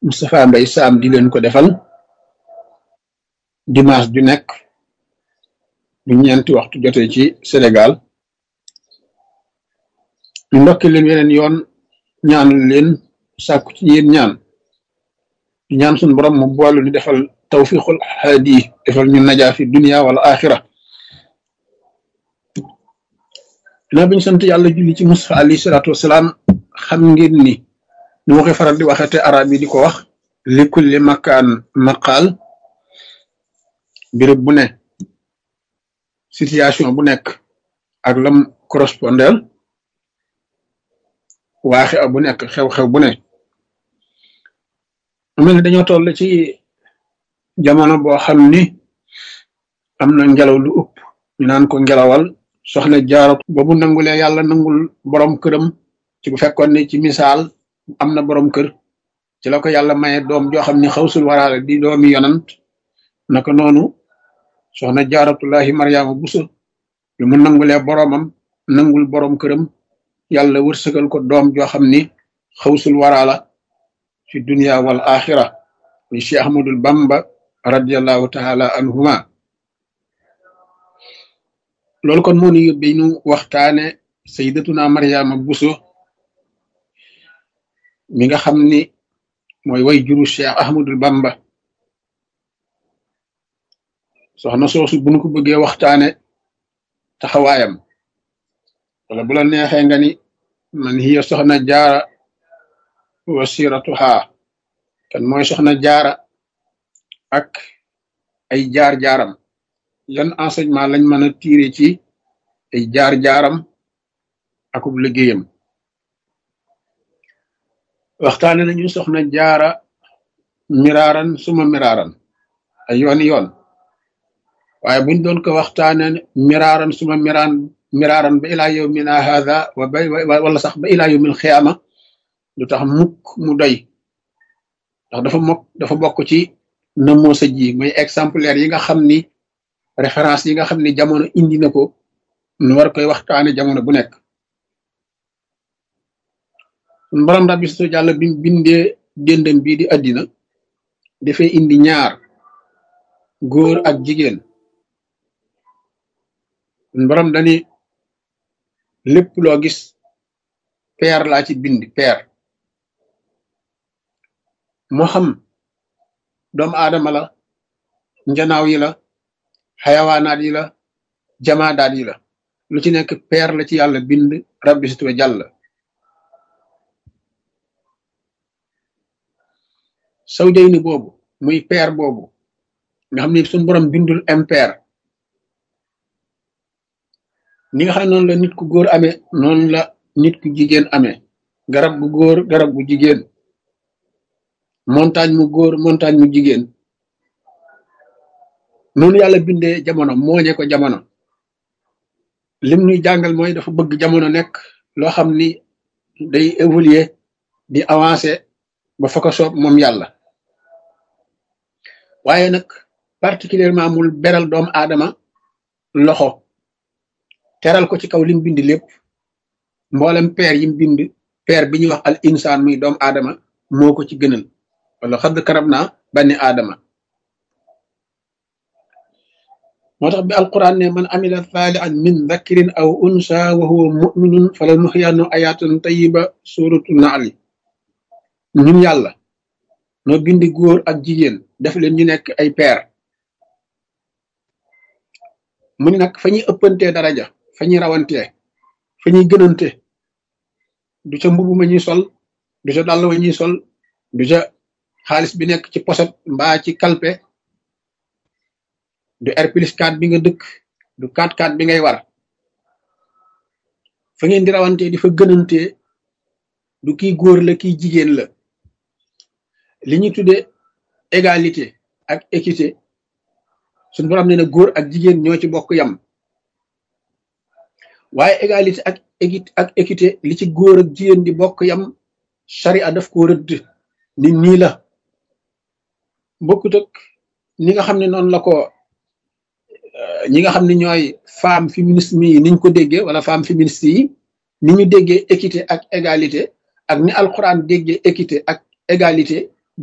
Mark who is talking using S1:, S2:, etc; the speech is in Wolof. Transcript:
S1: Moustapha Mbaye Sam di leen ko defal dimanche ju nekk bu ñeenti waxtu jotee ci Sénégal ñu ndokki leen weneen yoon ñaanal leen sàkku ci yéen ñaan di ñaan suñu borom mu boolu ni defal tawfiqul haadi defal ñu najaa fi dunia wala axira dinaa bi ñu sant yàlla julli ci Mustafa alayhi salaatu wasalaam xam ngeen ni nu ma koy faral di waxee te arab yi di ko wax li kulli makaan maqaal béréb bu ne situation bu nekk ak lam correspondel waaxe bu nekk xew-xew bu ne mu mel ni dañoo toll ci jamono boo xam ni am na ngelaw lu ëpp ñu naan ko ngelawal soxna jaara boobu nangulee yàlla nangul borom këram ci bu fekkoon ni ci misaal am na borom kër ci la ko yàlla maye doom joo xam ni xawsul waraale di doomi yonant naka noonu soxna jaaratullahi maryaama buso bi mu nangulee boromam nangul borom këram yàlla wërsëgal ko doom joo xam ni xawsul waraala fi dunia wal axira muy Cheikh Ahmadul Bamba radiallahu taala anhuma loolu kon moo ni yóbbee ñu waxtaane sayyidatuna maryaama buso mi nga xam ni mooy way juru Cheikh Ahmadul Bamba soxna soosu bu nu ko bëggee waxtaane taxawaayam wala bu la neexee nga ni man hiya soxna jaara wasiratuha kan mooy soxna jaara ak ay jaar-jaaram yan enseignement lañ mën a tiire ci ay jaar-jaaram akub liggéeyam waxtaane nañu soxna jaara miraaran suma miraaran ay yooni yoon waaye buñ doon ko waxtaane miraaran suma miraaran ba ilaa yawmina haada wala sax ba ilaa yawmil xiyaama du tax mukk mu doy ndax dafa bokk ci namoosa ji muy exemplaire yi nga xam ni référence yi nga xam ni jamono indi na ko nu war koy waxtaane jamono bu nekk borom rabbi su jàll bi bindee déndam bii di àddina dafay indi ñaar góor ak jigéen borom dani lépp loo gis peer laa ci bind peer moo xam doomu aadama la njanaaw yi la xayawaanaat yi la jamaadaat yi la lu ci nekk peer la ci yàlla bind rabbi su jàll sawjayni boobu muy peer boobu nga xam ne suñu borom bindul impair ni nga xam ne noonu la nit ku góor amee noonu la nit ku jigéen amee garab gu góor garab gu jigéen montagne mu góor montagne mu jigéen noonu yàlla bindee jamono mooñe ko jamono lim ñuy jàngal mooy dafa bëgg jamono nekk loo xam ni day évoluer di avancer ba fa ko soob moom yàlla waaye nag particulièrement mul beral doomu aadama loxo teral ko ci kaw lim bind lépp mboolem peer yim bind peer bi ñuy wax al insaan muy doomu aadama moo ko ci gënal wala xadd karab naa bani aadama moo tax bi alquran ne man amila saalihan min dhakarin aw unsa wa huwa mu'minun fala nuhyiyannahu hayatan tayyiba suratu nahl ñun yàlla noo bindi góor ak jigéen def leen ñu nekk ay peer mu ni nag fa ñuy ëppantee daraja fa ñuy rawantee fa ñuy gënante du ca mbubu ma ñuy sol du ca dàll ma ñuy sol du ca xaalis bi nekk ci poset mbaa ci kalpe du R+4 bi nga dëkk du 4x4 bi ngay war fa ngeen di rawantee di fa gënantee du kii góor la kii jigéen la li ñuy tuddee égalité ak équité suñu borom nee na góor ak jigéen ñoo ci bokk yam waaye égalité ak équité li ci góor ak jigéen di bokk yam charia daf ko rëdd ni nii la bokkut ak ni nga xam ne noonu la ko ñi nga xam ne ñooy femme féministe yi niñ ko déggee wala femme féministe yi ni ñu déggee équité ak égalité ak ni alxuraan déggee équité ak égalité